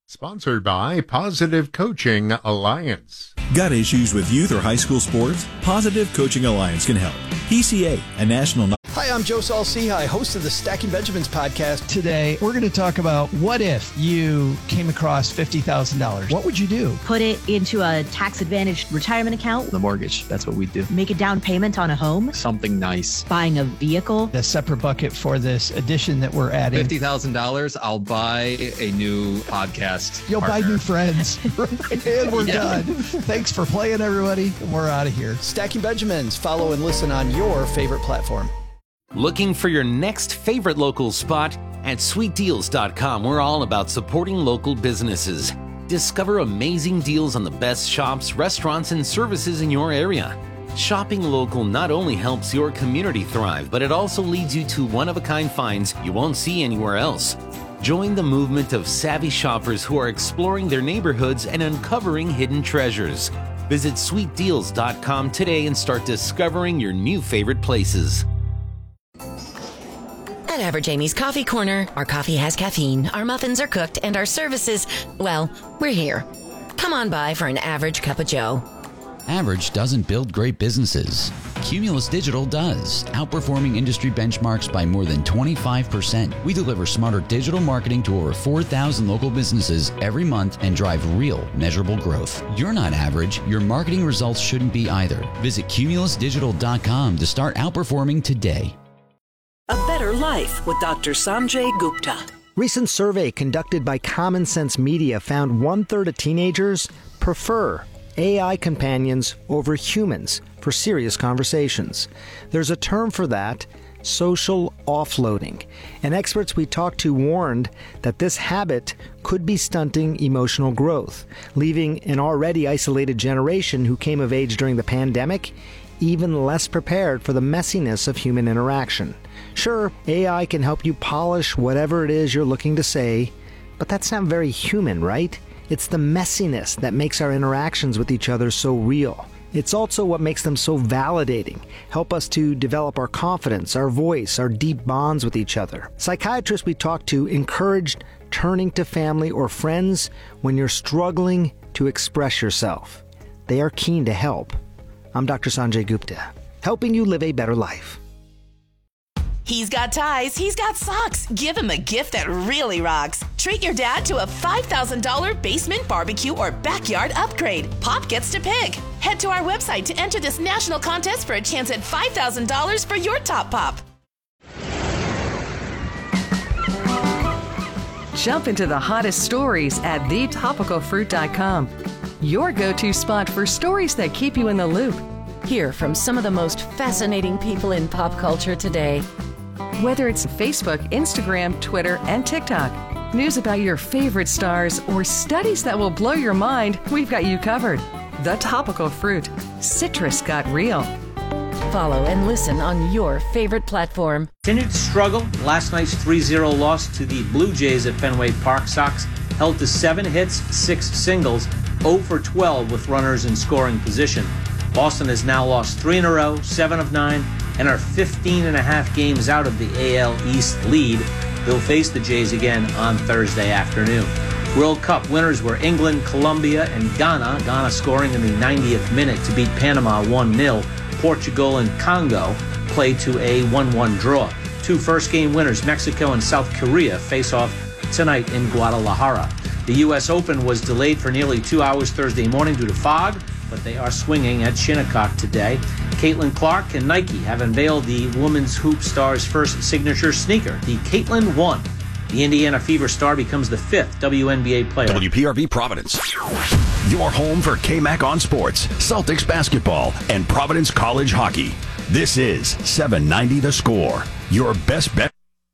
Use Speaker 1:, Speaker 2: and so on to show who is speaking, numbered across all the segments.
Speaker 1: Sponsored by Positive Coaching Alliance.
Speaker 2: Got issues with youth or high school sports? Positive Coaching Alliance can help. PCA, a national...
Speaker 3: Hi, I'm Joe Saul-Sehy, host of the Stacking Benjamins podcast.
Speaker 4: Today, we're going to talk about what if you came across $50,000? What would you do?
Speaker 5: Put it into a tax-advantaged retirement account.
Speaker 6: The mortgage, that's what we do.
Speaker 5: Make a down payment on a home.
Speaker 6: Something nice.
Speaker 5: Buying a vehicle.
Speaker 4: A separate bucket for this addition that we're adding.
Speaker 6: $50,000, I'll buy a new podcast.
Speaker 4: You'll
Speaker 6: partner.
Speaker 4: buy new friends. And we're done. Thanks for playing, everybody. We're out of here.
Speaker 3: Stacking Benjamins. Follow and listen on your favorite platform.
Speaker 7: Looking for your next favorite local spot? At sweetdeals.com, we're all about supporting local businesses. Discover amazing deals on the best shops, restaurants, and services in your area. Shopping local not only helps your community thrive, but it also leads you to one-of-a-kind finds you won't see anywhere else. Join the movement of savvy shoppers who are exploring their neighborhoods and uncovering hidden treasures. Visit sweetdeals.com today and start discovering your new favorite places.
Speaker 8: At Average Amy's Coffee Corner, our coffee has caffeine, our muffins are cooked, and our services, well, we're here. Come on by for an average cup of joe.
Speaker 9: Average doesn't build great businesses. Cumulus Digital does, outperforming industry benchmarks by more than 25%. We deliver smarter digital marketing to over 4,000 local businesses every month and drive real, measurable growth. You're not average. Your marketing results shouldn't be either. Visit cumulusdigital.com to start outperforming today.
Speaker 10: A Better Life with Dr. Sanjay Gupta.
Speaker 11: Recent survey conducted by Common Sense Media found 1/3 of teenagers prefer AI companions over humans for serious conversations. There's a term for that, social offloading. And experts we talked to warned that this habit could be stunting emotional growth, leaving an already isolated generation who came of age during the pandemic even less prepared for the messiness of human interaction. Sure, AI can help you polish whatever it is you're looking to say, but that's not very human, right? It's the messiness that makes our interactions with each other so real. It's also what makes them so validating, help us to develop our confidence, our voice, our deep bonds with each other. Psychiatrists we talked to encouraged turning to family or friends when you're struggling to express yourself. They are keen to help. I'm Dr. Sanjay Gupta, helping you live a better life.
Speaker 12: He's got ties, he's got socks. Give him a gift that really rocks. Treat your dad to a $5,000 basement barbecue or backyard upgrade. Pop gets to pick. Head to our website to enter this national contest for a chance at $5,000 for your top pop.
Speaker 13: Jump into the hottest stories at thetopicalfruit.com. Your go-to spot for stories that keep you in the loop.
Speaker 8: Hear from some of the most fascinating people in pop culture today.
Speaker 13: Whether it's Facebook, Instagram, Twitter, and TikTok, news about your favorite stars, or studies that will blow your mind, we've got you covered. The Topical Fruit. Citrus got real.
Speaker 8: Follow and listen on your favorite platform.
Speaker 14: Continued to struggle. Last night's 3-0 loss to the Blue Jays at Fenway Park. Sox held to 7 hits, 6 singles, 0 for 12 with runners in scoring position. Boston has now lost 3 in a row, 7 of 9, and are 15.5 games out of the AL East lead. They'll face the Jays again on Thursday afternoon. World Cup winners were England, Colombia, and Ghana. Ghana scoring in the 90th minute to beat Panama 1-0. Portugal and Congo play to a 1-1 draw. 2 first-game winners, Mexico and South Korea, face off tonight in Guadalajara. The U.S. Open was delayed for nearly 2 hours Thursday morning due to fog, but they are swinging at Shinnecock today. Caitlin Clark and Nike have unveiled the women's hoop star's first signature sneaker, the Caitlin 1. The Indiana Fever star becomes the 5th WNBA player.
Speaker 15: WPRV Providence. Your home for KMAC on sports, Celtics basketball, and Providence College hockey. This is 790 The Score. Your best bet.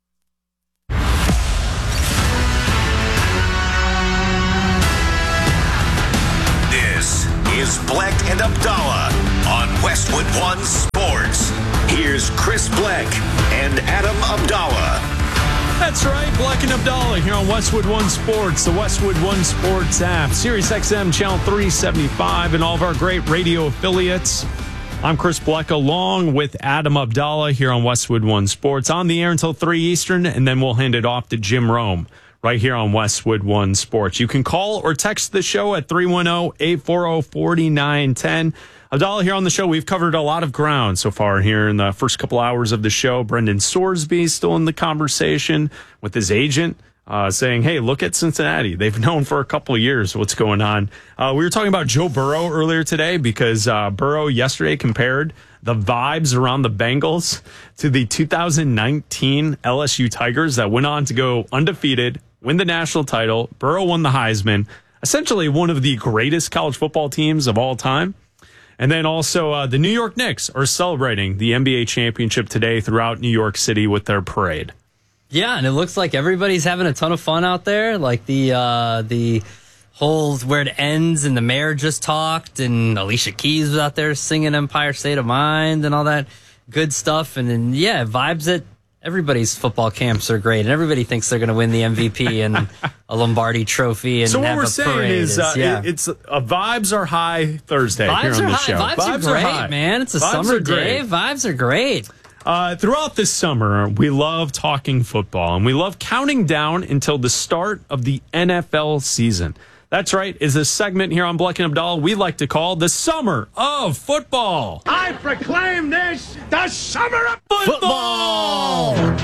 Speaker 16: This is Bleck and Abdallah on Westwood One Sports. Here's Chris Bleck and Adam Abdallah.
Speaker 17: That's right, Bleck and Abdallah here on Westwood One Sports, the Westwood One Sports app, Sirius XM Channel 375, and all of our great radio affiliates. I'm Chris Bleck along with Adam Abdallah here on Westwood One Sports on the air until 3 Eastern, and then we'll hand it off to Jim Rome right here on Westwood One Sports. You can call or text the show at 310-840-4910. Abdallah, here on the show, we've covered a lot of ground so far here in the first couple hours of the show. Brendan Sorsby still in the conversation with his agent, saying, hey, look at Cincinnati. They've known for a couple of years what's going on. We were talking about Joe Burrow earlier today because Burrow yesterday compared the vibes around the Bengals to the 2019 LSU Tigers that went on to go undefeated, win the national title. Burrow won the Heisman, essentially one of the greatest college football teams of all time. And then also the New York Knicks are celebrating the NBA championship today throughout New York City with their parade.
Speaker 18: Yeah, and it looks like everybody's having a ton of fun out there. Like the whole where it ends, and the mayor just talked, and Alicia Keys was out there singing Empire State of Mind and all that good stuff. And then, yeah, vibes at everybody's football camps are great, and everybody thinks they're going to win the MVP and a Lombardi trophy. And
Speaker 17: so what
Speaker 18: have
Speaker 17: we're
Speaker 18: a
Speaker 17: saying is it's vibes are high Thursday here on the show.
Speaker 18: Vibes are great,
Speaker 17: high.
Speaker 18: Man. It's a
Speaker 17: Vibes
Speaker 18: summer
Speaker 17: are
Speaker 18: day.
Speaker 17: great.
Speaker 18: Vibes are great.
Speaker 17: Throughout this summer, we love talking football, and we love counting down until the start of the NFL season. That's right, is a segment here on Bleck and Abdallah we like to call the Summer of Football.
Speaker 19: I proclaim this the Summer of
Speaker 17: Football!
Speaker 19: What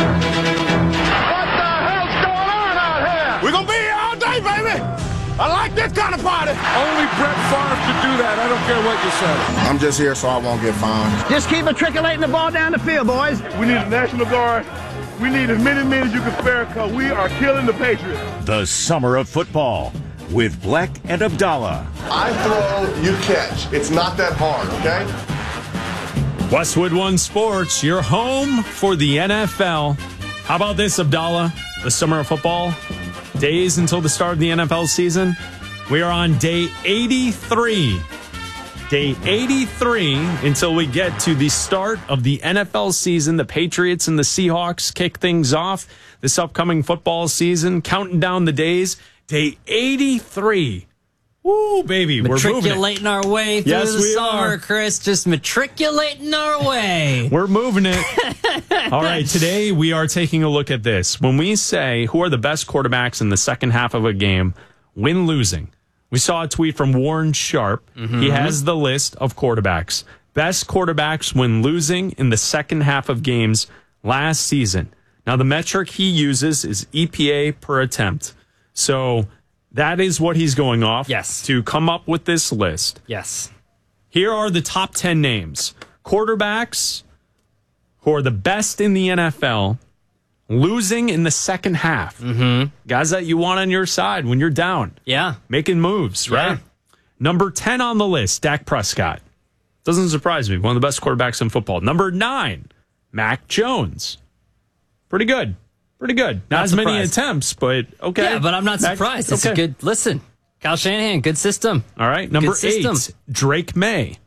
Speaker 19: the hell's going on out here? We're going to be here all day, baby. I like this kind of party. Only Brett Favre could do that. I don't care what you say.
Speaker 20: I'm just here so I won't get fined.
Speaker 19: Just keep matriculating the ball down the field, boys. We need a National Guard. We need as many men as you can spare because we are killing the Patriots.
Speaker 16: The Summer of Football with Bleck and Abdallah.
Speaker 20: I throw, you catch. It's not that hard, okay?
Speaker 17: Westwood One Sports, your home for the NFL. How about this, Abdallah? The Summer of Football, days until the start of the NFL season. We are on day 83. Day 83 until we get to the start of the NFL season. The Patriots and the Seahawks kick things off this upcoming football season, counting down the days. Day 83. Woo, baby, we're moving it.
Speaker 18: Matriculating our way through the summer, Chris. Just matriculating our way.
Speaker 17: We're moving it. All right, today we are taking a look at this. When we say who are the best quarterbacks in the second half of a game, win losing. We saw a tweet from Warren Sharp. Mm-hmm. He has the list of quarterbacks. Best quarterbacks when losing in the second half of games last season. Now, the metric he uses is EPA per attempt. So that is what he's going off to come up with this list.
Speaker 18: Yes.
Speaker 17: Here are the top 10 names. Quarterbacks who are the best in the NFL losing in the second half.
Speaker 18: Mm-hmm.
Speaker 17: Guys that you want on your side when you're down.
Speaker 18: Yeah.
Speaker 17: Making moves, right?
Speaker 18: Yeah.
Speaker 17: Number 10 on the list, Dak Prescott. Doesn't surprise me. One of the best quarterbacks in football. Number 9, Mac Jones. Pretty good. Pretty good. Not as many attempts, but okay.
Speaker 18: Yeah, but I'm not surprised. It's a good, listen, Kyle Shanahan, good system.
Speaker 17: All right. Number 8, Drake May.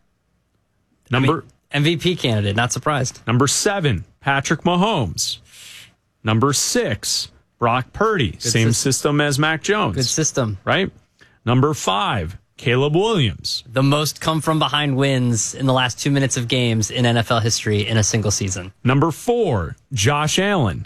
Speaker 18: MVP candidate, not surprised.
Speaker 17: Number 7, Patrick Mahomes. Number 6, Brock Purdy. Same system as Mac Jones.
Speaker 18: Good system.
Speaker 17: Right? Number 5, Caleb Williams.
Speaker 18: The most come from behind wins in the last 2 minutes of games in NFL history in a single season.
Speaker 17: Number 4, Josh Allen.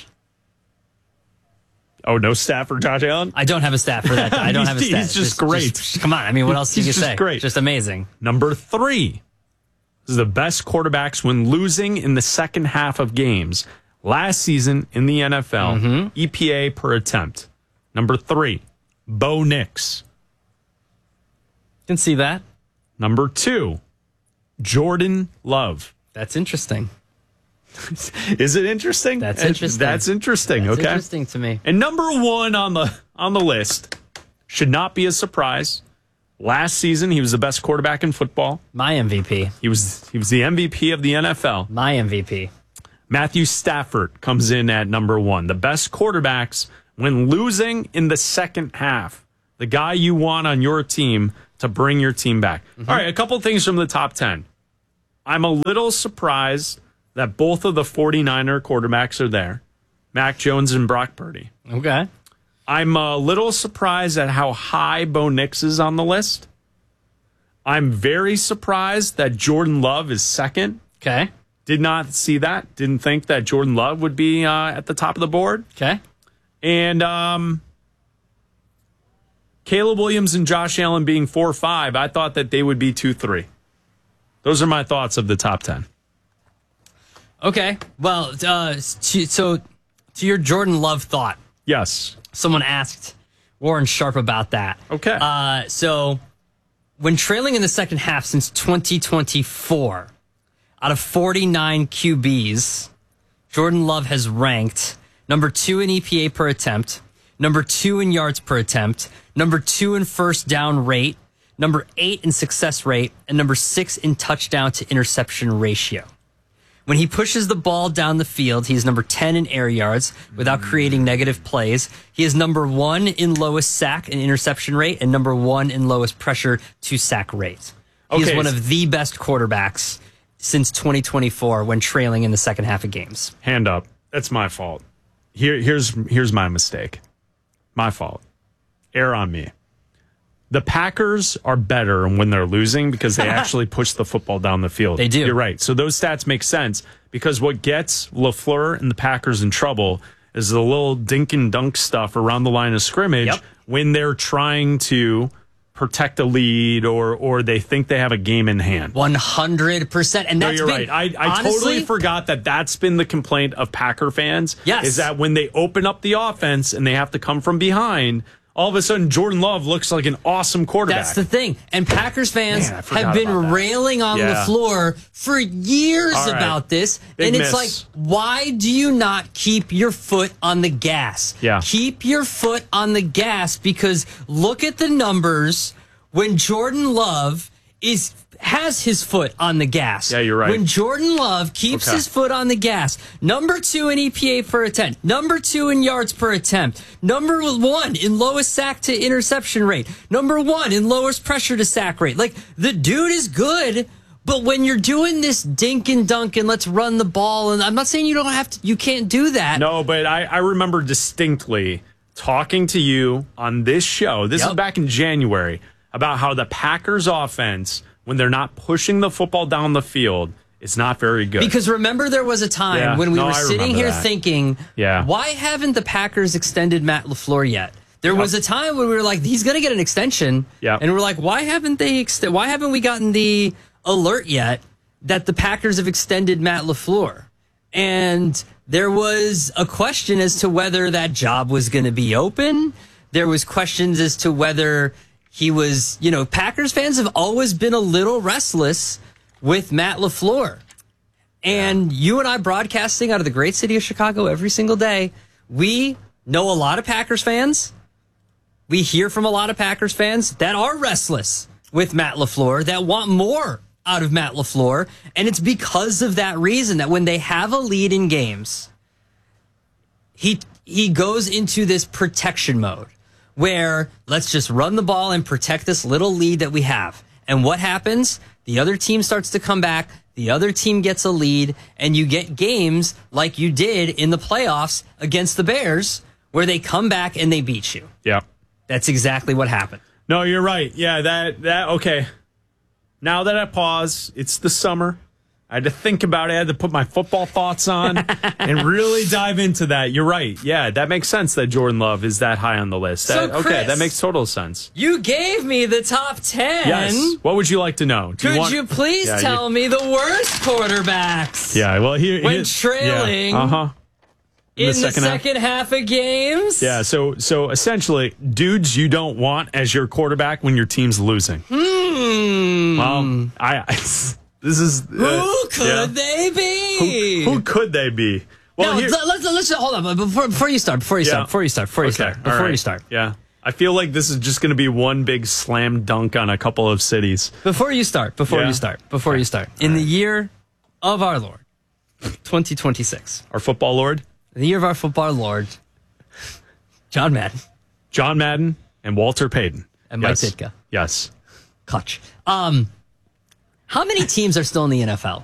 Speaker 17: Oh, no stat for Josh Allen?
Speaker 18: I don't have a stat for that. I don't have a stat.
Speaker 17: He's just great.
Speaker 18: Come on. I mean, what else do you
Speaker 17: He's
Speaker 18: say?
Speaker 17: just great.
Speaker 18: Just amazing.
Speaker 17: Number 3. This is the best quarterbacks when losing in the second half of games last season in the NFL.
Speaker 18: Mm-hmm.
Speaker 17: EPA per attempt. Number 3, Bo Nix.
Speaker 18: Can see that.
Speaker 17: Number 2, Jordan Love.
Speaker 18: That's interesting.
Speaker 17: Is it interesting?
Speaker 18: That's interesting.
Speaker 17: That's interesting.
Speaker 18: That's
Speaker 17: okay.
Speaker 18: interesting to me.
Speaker 17: And number 1 on the list should not be a surprise. Last season, he was the best quarterback in football.
Speaker 18: My MVP.
Speaker 17: He was the MVP of the NFL.
Speaker 18: My MVP.
Speaker 17: Matthew Stafford comes in at number 1. The best quarterbacks when losing in the second half. The guy you want on your team to bring your team back. Mm-hmm. All right, a couple things from the top 10. I'm a little surprised that both of the 49er quarterbacks are there. Mac Jones and Brock Purdy.
Speaker 18: Okay.
Speaker 17: I'm a little surprised at how high Bo Nix is on the list. I'm very surprised that Jordan Love is second.
Speaker 18: Okay.
Speaker 17: Did not see that. Didn't think that Jordan Love would be at the top of the board.
Speaker 18: Okay.
Speaker 17: And Caleb Williams and Josh Allen being 4-5, I thought that they would be 2-3. Those are my thoughts of the top 10.
Speaker 18: Okay. Well, to your Jordan Love thought.
Speaker 17: Yes.
Speaker 18: Someone asked Warren Sharp about that.
Speaker 17: Okay.
Speaker 18: So when trailing in the second half since 2024, out of 49 QBs, Jordan Love has ranked number 2 in EPA per attempt, number 2 in yards per attempt, number 2 in first down rate, number 8 in success rate, and number 6 in touchdown to interception ratio. When he pushes the ball down the field, he's number 10 in air yards without creating negative plays. He is number 1 in lowest sack and interception rate and number 1 in lowest pressure to sack rate. He is one of the best quarterbacks since 2024 when trailing in the second half of games.
Speaker 17: Hand up. That's my fault. Here's my mistake. My fault. Err on me. The Packers are better when they're losing because they actually push the football down the field.
Speaker 18: They do.
Speaker 17: You're right. So those stats make sense because what gets LaFleur and the Packers in trouble is the little dink and dunk stuff around the line of scrimmage when they're trying to protect a lead or they think they have a game in hand.
Speaker 18: 100%. And that's
Speaker 17: you're right. I
Speaker 18: honestly,
Speaker 17: totally forgot that's been the complaint of Packer fans.
Speaker 18: Yes.
Speaker 17: Is that when they open up the offense and they have to come from behind, all of a sudden Jordan Love looks like an awesome quarterback.
Speaker 18: That's the thing. And Packers fans have been railing on LaFleur for years about this.
Speaker 17: Big
Speaker 18: and it's
Speaker 17: miss.
Speaker 18: like, why do you not keep your foot on the gas?
Speaker 17: Yeah.
Speaker 18: Keep your foot on the gas because look at the numbers when Jordan Love has his foot on the gas.
Speaker 17: Yeah, you're right.
Speaker 18: When Jordan Love keeps his foot on the gas, number 2 in EPA per attempt, number 2 in yards per attempt, number 1 in lowest sack to interception rate, number 1 in lowest pressure to sack rate. Like, the dude is good, but when you're doing this dink and dunk and let's run the ball, and I'm not saying you can't do that.
Speaker 17: No, but I remember distinctly talking to you on this show, this is back in January, about how the Packers offense, when they're not pushing the football down the field, it's not very good.
Speaker 18: Because remember, there was a time when we were sitting here thinking, why haven't the Packers extended Matt LaFleur yet? There was a time when we were like, he's going to get an extension. And we're like, why haven't we gotten the alert yet that the Packers have extended Matt LaFleur? And there was a question as to whether that job was going to be open. There was questions as to whether he was, Packers fans have always been a little restless with Matt LaFleur. And you and I broadcasting out of the great city of Chicago every single day, we know a lot of Packers fans. We hear from a lot of Packers fans that are restless with Matt LaFleur, that want more out of Matt LaFleur. And it's because of that reason that when they have a lead in games, he goes into this protection mode, where let's just run the ball and protect this little lead that we have. And what happens? The other team starts to come back. The other team gets a lead, and you get games like you did in the playoffs against the Bears, where they come back and they beat you.
Speaker 17: Yeah.
Speaker 18: That's exactly what happened.
Speaker 17: No, you're right. Yeah, okay. Now that I pause, it's the summer. I had to think about it. I had to put my football thoughts on and really dive into that. You're right. Yeah, that makes sense that Jordan Love is that high on the list. Okay, that makes total sense.
Speaker 18: You gave me the top 10.
Speaker 17: Yes. What would you like to know?
Speaker 18: Could you please tell me the worst quarterbacks?
Speaker 17: Yeah, well,
Speaker 18: when trailing in the second half of games?
Speaker 17: Yeah, so essentially, dudes you don't want as your quarterback when your team's losing. Well, this is
Speaker 18: who could they be?
Speaker 17: Who could they be? Well,
Speaker 18: let's hold on before you start.
Speaker 17: Yeah, I feel like this is just going to be one big slam dunk on a couple of cities.
Speaker 18: Before you start. In the year of our Lord, 2026,
Speaker 17: our football Lord,
Speaker 18: in the year of our football Lord, John Madden,
Speaker 17: and Walter Payton,
Speaker 18: and Mike Ditka.
Speaker 17: Yes,
Speaker 18: Kutch. How many teams are still in the NFL?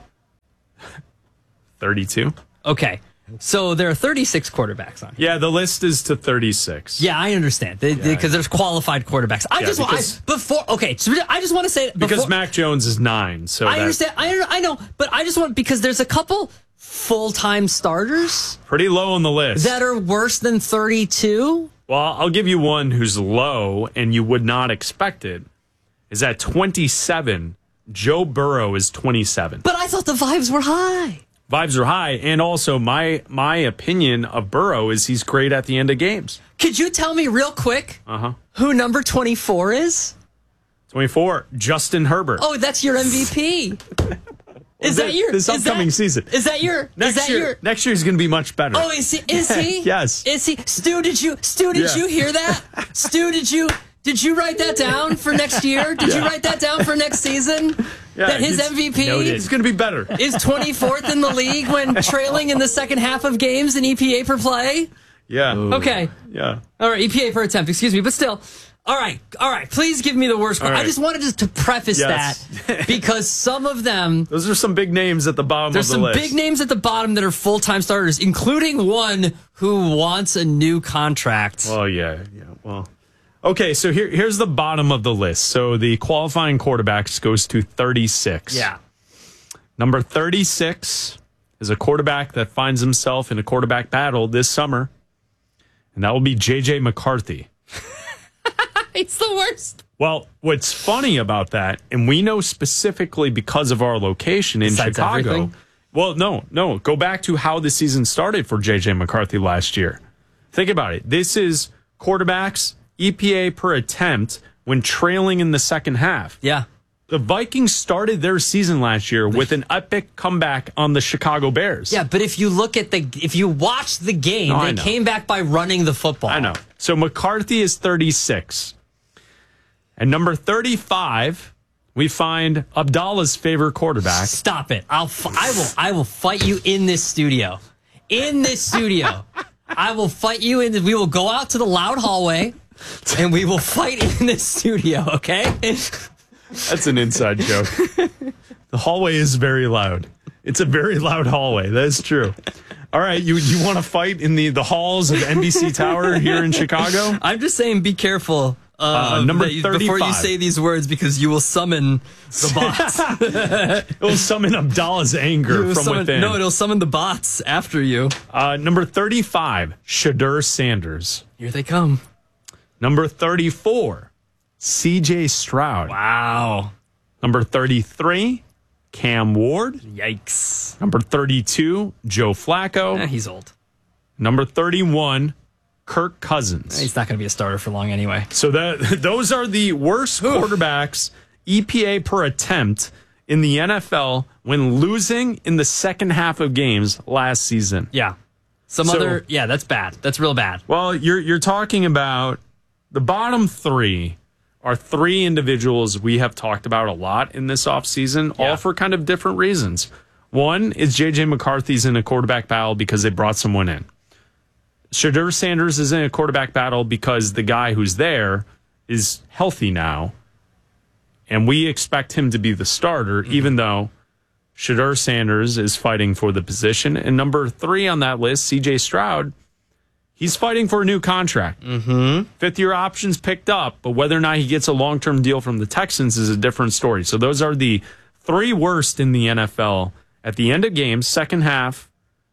Speaker 17: 32.
Speaker 18: Okay. So there are 36 quarterbacks on here.
Speaker 17: Yeah, the list is to 36.
Speaker 18: Yeah, I understand. Because there's qualified quarterbacks. I just want to say...
Speaker 17: Because Mac Jones is 9. So
Speaker 18: I understand. I know. But I just want... Because there's a couple full-time starters
Speaker 17: Pretty low on the list.
Speaker 18: that are worse than 32?
Speaker 17: Well, I'll give you one who's low, and you would not expect it. Is at 27. Joe Burrow is 27.
Speaker 18: But I thought the vibes were high.
Speaker 17: Vibes are high, and also my opinion of Burrow is he's great at the end of games.
Speaker 18: Could you tell me real quick who number 24 is?
Speaker 17: 24, Justin Herbert.
Speaker 18: Oh, that's your MVP. Is that your
Speaker 17: this upcoming season?
Speaker 18: Is that your
Speaker 17: Next year is going to be much better.
Speaker 18: Oh, is he?
Speaker 17: Yes.
Speaker 18: Is he? Stu, did you hear that? Stu, did you write that down for next year? Did you write that down for next season?
Speaker 17: Yeah,
Speaker 18: that his MVP
Speaker 17: is going to be better.
Speaker 18: Is 24th in the league when trailing in the second half of games in EPA per play?
Speaker 17: Yeah.
Speaker 18: Okay.
Speaker 17: Yeah.
Speaker 18: All right, EPA per attempt, excuse me, but still. All right. Please give me the worst one.
Speaker 17: Right.
Speaker 18: I just wanted to preface that because some of them.
Speaker 17: Those are some big names at the bottom of the list.
Speaker 18: There's some big names at the bottom that are full-time starters, including one who wants a new contract.
Speaker 17: Well, yeah. Well, okay, so here's the bottom of the list. So the qualifying quarterbacks goes to 36.
Speaker 18: Yeah.
Speaker 17: Number 36 is a quarterback that finds himself in a quarterback battle this summer, and that will be J.J. McCarthy.
Speaker 18: It's the worst.
Speaker 17: Well, what's funny about that, and we know specifically because of our location in
Speaker 18: Besides
Speaker 17: Chicago.
Speaker 18: everything?
Speaker 17: Well, no. Go back to how the season started for J.J. McCarthy last year. Think about it. This is quarterbacks EPA per attempt when trailing in the second half.
Speaker 18: Yeah.
Speaker 17: The Vikings started their season last year with an epic comeback on the Chicago Bears.
Speaker 18: Yeah, but if you watch the game, they came back by running the football.
Speaker 17: I know. So McCarthy is 36. And number 35, we find Abdallah's favorite quarterback.
Speaker 18: Stop it. I will fight you in this studio. In this studio. I will fight you we will go out to the loud hallway and we will fight in this studio, okay?
Speaker 17: That's an inside joke. The hallway is very loud. It's a very loud hallway. That is true. All right, you want to fight in the halls of NBC Tower here in Chicago?
Speaker 18: I'm just saying be careful.
Speaker 17: Number 35.
Speaker 18: Before you say these words, because you will summon the bots.
Speaker 17: It will summon Abdallah's anger from within.
Speaker 18: No, it'll summon the bots after you.
Speaker 17: Number 35, Shedeur Sanders.
Speaker 18: Here they come.
Speaker 17: Number 34, CJ Stroud.
Speaker 18: Wow.
Speaker 17: Number 33, Cam Ward.
Speaker 18: Yikes.
Speaker 17: Number 32, Joe Flacco.
Speaker 18: He's old.
Speaker 17: Number 31, Kirk Cousins.
Speaker 18: He's not going to be a starter for long anyway.
Speaker 17: So those are the worst quarterbacks EPA per attempt in the NFL when losing in the second half of games last season.
Speaker 18: Yeah. That's bad. That's real bad.
Speaker 17: Well, you're talking about the bottom three are three individuals we have talked about a lot in this offseason, all for kind of different reasons. One is J.J. McCarthy's in a quarterback battle because they brought someone in. Shedeur Sanders is in a quarterback battle because the guy who's there is healthy now, and we expect him to be the starter, even though Shedeur Sanders is fighting for the position. And number 3 on that list, C.J. Stroud, he's fighting for a new contract.
Speaker 18: Mm-hmm.
Speaker 17: Fifth-year options picked up, but whether or not he gets a long-term deal from the Texans is a different story. So those are the 3 worst in the NFL at the end of games, second half,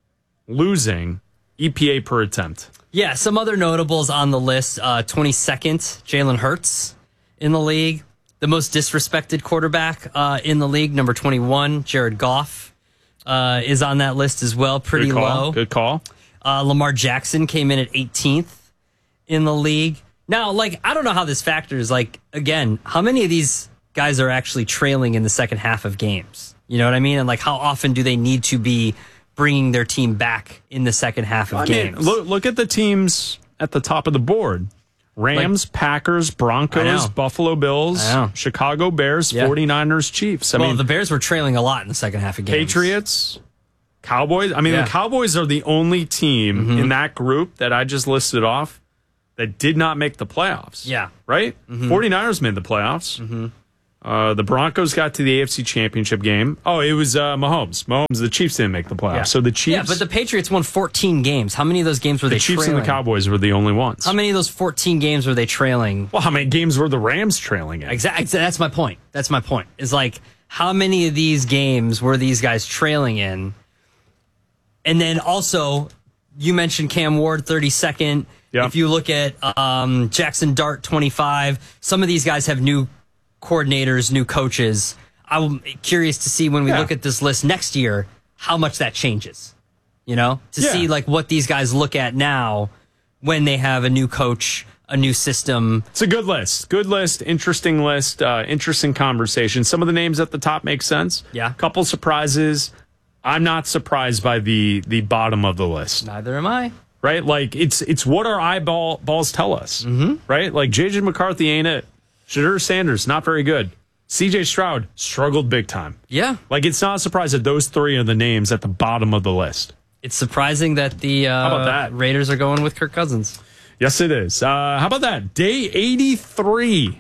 Speaker 17: losing EPA per attempt.
Speaker 18: Yeah, some other notables on the list. 22nd, Jalen Hurts in the league. The most disrespected quarterback in the league, number 21, Jared Goff, is on that list as well. Pretty low.
Speaker 17: Good call.
Speaker 18: Lamar Jackson came in at 18th in the league. Now, I don't know how this factors. Again, how many of these guys are actually trailing in the second half of games? You know what I mean? And, how often do they need to be bringing their team back in the second half of games?
Speaker 17: Look at the teams at the top of the board. Rams, Packers, Broncos, Buffalo Bills, Chicago Bears, 49ers, Chiefs. I mean,
Speaker 18: the Bears were trailing a lot in the second half of games.
Speaker 17: Patriots, Cowboys. I mean, the Cowboys are the only team in that group that I just listed off that did not make the playoffs.
Speaker 18: Yeah.
Speaker 17: Right?
Speaker 18: Mm-hmm.
Speaker 17: 49ers made the playoffs.
Speaker 18: Mm-hmm.
Speaker 17: The Broncos got to the AFC Championship game. Oh, it was Mahomes. The Chiefs didn't make the playoffs.
Speaker 18: Yeah.
Speaker 17: So the Chiefs...
Speaker 18: Yeah, but the Patriots won 14 games. How many of those games were they trailing?
Speaker 17: The Chiefs and the Cowboys were the only ones.
Speaker 18: How many of those 14 games were they trailing?
Speaker 17: Well, how many games were the Rams trailing in?
Speaker 18: Exactly. That's my point. Is how many of these games were these guys trailing in? And then also, you mentioned Cam Ward, 32nd.
Speaker 17: Yep.
Speaker 18: If you look at Jackson Dart, 25, some of these guys have new coordinators, new coaches. I'm curious to see when we look at this list next year, how much that changes, to see like what these guys look at now when they have a new coach, a new system.
Speaker 17: It's a good list. Interesting list, interesting conversation. Some of the names at the top make sense.
Speaker 18: Yeah.
Speaker 17: Couple surprises. I'm not surprised by the bottom of the list.
Speaker 18: Neither am I.
Speaker 17: Right? Like, it's what our eyeballs tell us. Mm-hmm. Right? Like, J.J. McCarthy ain't it. Shadur Sanders, not very good. C.J. Stroud struggled big time.
Speaker 18: Yeah.
Speaker 17: Like, it's not a surprise that those three are the names at the bottom of the list.
Speaker 18: It's surprising that the
Speaker 17: How about that?
Speaker 18: Raiders are going with Kirk Cousins.
Speaker 17: Yes, it is. How about that? Day 83.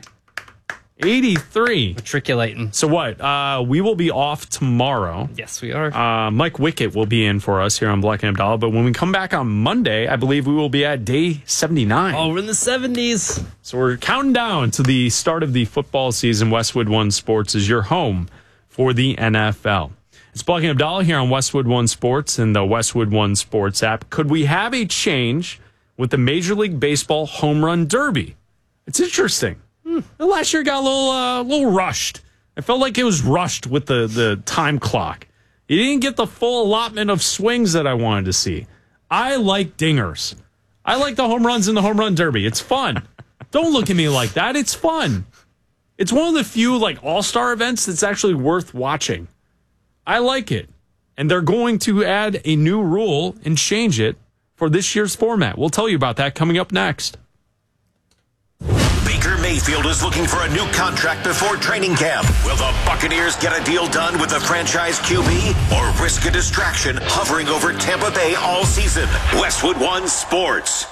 Speaker 17: 83.
Speaker 18: Matriculating.
Speaker 17: So what? We will be off tomorrow.
Speaker 18: Yes, we are.
Speaker 17: Mike Wickett will be in for us here on Black and Abdallah. But when we come back on Monday, I believe we will be at day 79.
Speaker 18: Oh, we're in the 70s.
Speaker 17: So we're counting down to the start of the football season. Westwood One Sports is your home for the NFL. It's Black and Abdallah here on Westwood One Sports and the Westwood One Sports app. Could we have a change with the Major League Baseball Home Run Derby? It's interesting. Last year got a little rushed. I felt like it was rushed with the time clock. You didn't get the full allotment of swings that I wanted to see. I like dingers. I like the home runs in the Home Run Derby. It's fun. Don't look at me like that. It's fun. It's one of the few like all-star events that's actually worth watching. I like it. And they're going to add a new rule and change it for this year's format. We'll tell you about that coming up next.
Speaker 16: Baker Mayfield is looking for a new contract before training camp. Will the Buccaneers get a deal done with the franchise QB or risk a distraction hovering over Tampa Bay all season? Westwood One Sports.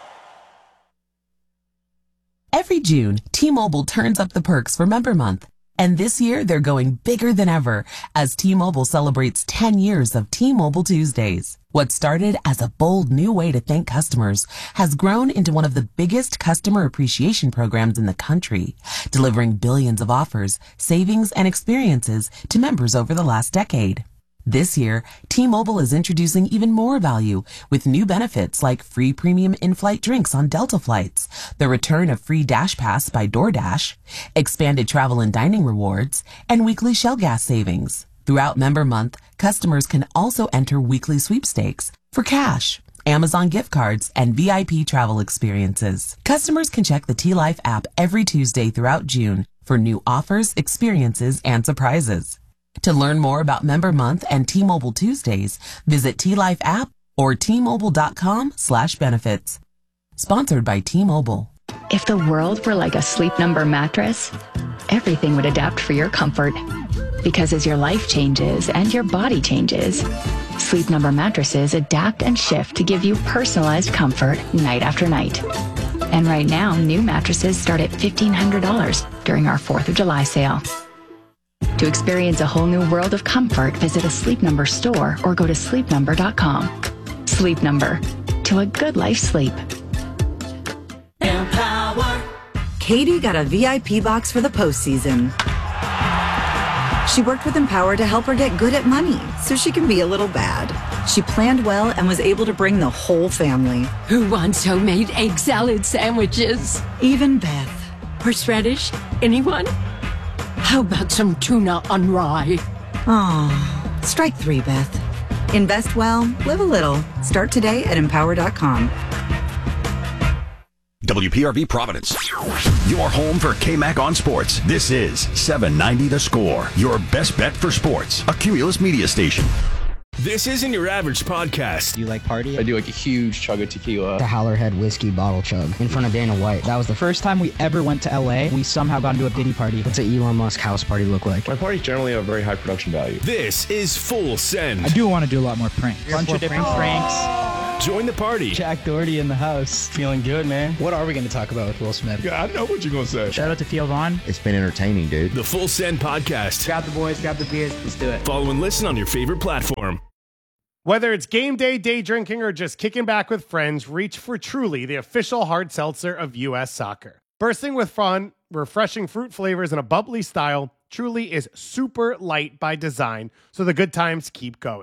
Speaker 21: Every June, T-Mobile turns up the perks for Member Month. And this year, they're going bigger than ever as T-Mobile celebrates 10 years of T-Mobile Tuesdays. What started as a bold new way to thank customers has grown into one of the biggest customer appreciation programs in the country, delivering billions of offers, savings, and experiences to members over the last decade. This year, T-Mobile is introducing even more value with new benefits like free premium in-flight drinks on Delta flights, the return of free Dash Pass by DoorDash, expanded travel and dining rewards, and weekly Shell gas savings. Throughout Member Month, customers can also enter weekly sweepstakes for cash, Amazon gift cards, and VIP travel experiences. Customers can check the T-Life app every Tuesday throughout June for new offers, experiences, and surprises. To learn more about Member Month and T-Mobile Tuesdays, visit T-Life app or T-Mobile.com/benefits. Sponsored by T-Mobile.
Speaker 22: If the world were like a Sleep Number mattress, everything would adapt for your comfort. Because as your life changes and your body changes, Sleep Number mattresses adapt and shift to give you personalized comfort night after night. And right now, new mattresses start at $1,500 during our 4th of July sale. To experience a whole new world of comfort, visit a Sleep Number store or go to sleepnumber.com. Sleep Number. To a good life sleep.
Speaker 23: Empower. Katie got a VIP box for the postseason. She worked with Empower to help her get good at money so she can be a little bad. She planned well and was able to bring the whole family.
Speaker 24: Who wants homemade egg salad sandwiches?
Speaker 23: Even Beth.
Speaker 24: Horseradish? Anyone? How about some tuna on rye?
Speaker 23: Oh, strike 3, Beth. Invest well, live a little. Start today at Empower.com.
Speaker 15: WPRV Providence, your home for KMAC on sports. This is 790 The Score, your best bet for sports. A Cumulus media station.
Speaker 25: This isn't your average podcast.
Speaker 26: Do you like party?
Speaker 6: I do like a huge chug of tequila.
Speaker 26: The Howlerhead whiskey bottle chug in front of Dana White. That was the first time we ever went to LA. We somehow got into a Diddy party. What's an Elon Musk house party look like?
Speaker 27: My parties generally have very high production value.
Speaker 25: This is Full Send.
Speaker 26: I do want to do a lot more pranks. Bunch of different pranks.
Speaker 25: Join the party.
Speaker 26: Jack Doherty in the house. Feeling good, man. What are we going to talk about with Will Smith?
Speaker 27: Yeah, I know what you're going to say.
Speaker 26: Shout out to Theo Vaughn.
Speaker 27: It's been entertaining, dude.
Speaker 25: The Full Send podcast.
Speaker 26: Grab the boys, grab the beers. Let's do it.
Speaker 25: Follow and listen on your favorite platform.
Speaker 28: Whether it's game day, day drinking, or just kicking back with friends, reach for Truly, the official hard seltzer of U.S. Soccer. Bursting with fun, refreshing fruit flavors, and a bubbly style, Truly is super light by design, so the good times keep going.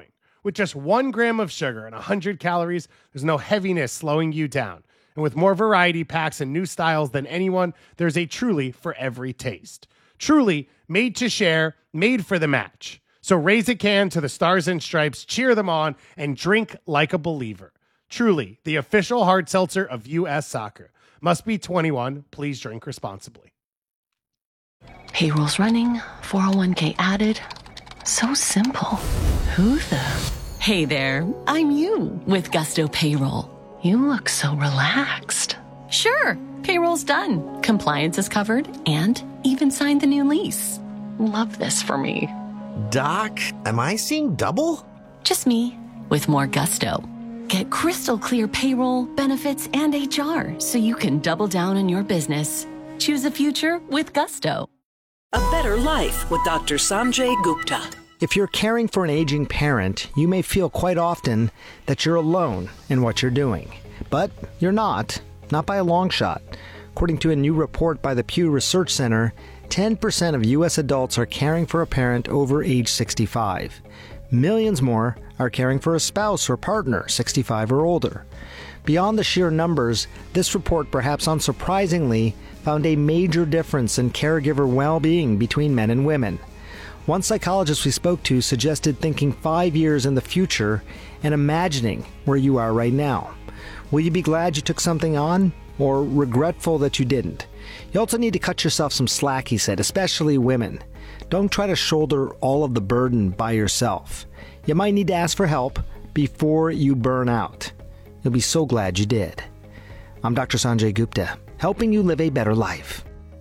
Speaker 28: With just 1 gram of sugar and 100 calories, there's no heaviness slowing you down. And with more variety packs and new styles than anyone, there's a Truly for every taste. Truly, made to share, made for the match. So raise a can to the Stars and Stripes, cheer them on, and drink like a believer. Truly, the official hard seltzer of U.S. Soccer. Must be 21. Please drink responsibly.
Speaker 24: Payroll's running, 401k added. So simple. Who the? Hey there, I'm you with Gusto Payroll. You look so relaxed. Sure, payroll's done. Compliance is covered and even signed the new lease. Love this for me.
Speaker 1: Doc, am I seeing double?
Speaker 24: Just me with more Gusto. Get crystal clear payroll, benefits, and HR so you can double down on your business. Choose a future with Gusto.
Speaker 2: A better life with Dr. Sanjay Gupta.
Speaker 11: If you're caring for an aging parent, you may feel quite often that you're alone in what you're doing. But you're not by a long shot. According to a new report by the Pew Research Center, 10% of U.S. adults are caring for a parent over age 65. Millions more are caring for a spouse or partner 65 or older. Beyond the sheer numbers, this report, perhaps unsurprisingly, found a major difference in caregiver well-being between men and women. One psychologist we spoke to suggested thinking 5 years in the future and imagining where you are right now. Will you be glad you took something on, or regretful that you didn't? You also need to cut yourself some slack, he said, especially women. Don't try to shoulder all of the burden by yourself. You might need to ask for help before you burn out. You'll be so glad you did. I'm Dr. Sanjay Gupta, helping you live a better life.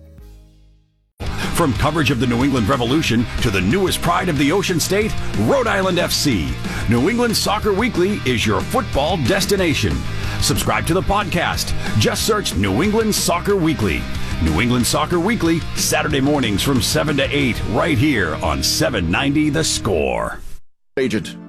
Speaker 15: From coverage of the New England Revolution to the newest pride of the Ocean State, Rhode Island FC, New England Soccer Weekly is your football destination. Subscribe to the podcast. Just search New England Soccer Weekly. New England Soccer Weekly, Saturday mornings from 7 to 8, right here on 790 The Score.
Speaker 20: Agent.